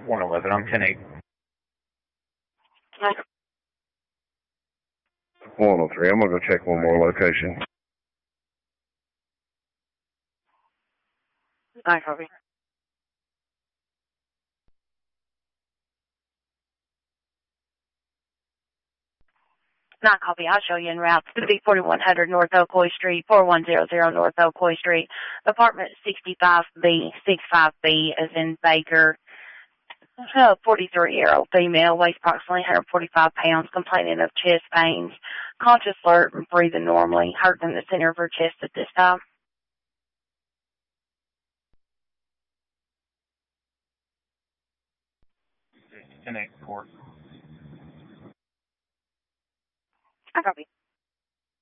111. I'm 10-8. 103. I'm going to go check one more location. I copy. 9 copy. I'll show you en route to the 4100 North Ocoee Street, 4100 North Ocoee Street, apartment 65B, 65B as in Baker. 43-year-old female, weighs approximately 145 pounds, complaining of chest pains, conscious, alert, and breathing normally, hurt in the center of her chest at this time. Ten-8 report. I copy.